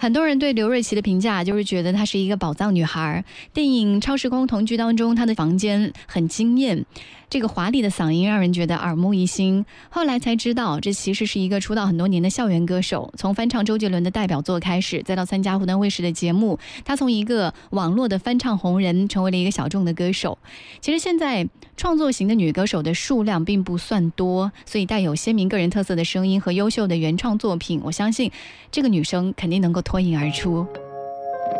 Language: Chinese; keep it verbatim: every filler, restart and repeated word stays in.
很多人对刘瑞琦的评价就是觉得她是一个宝藏女孩。电影《超时空同居》当中，她的房间很惊艳，这个华丽的嗓音让人觉得耳目一新。后来才知道，这其实是一个出道很多年的校园歌手，从翻唱周杰伦的代表作开始，再到参加湖南卫视的节目，她从一个网络的翻唱红人成为了一个小众的歌手。其实现在创作型的女歌手的数量并不算多，所以带有鲜明个人特色的声音和优秀的原创作品，我相信这个女生肯定能够脱颖而出。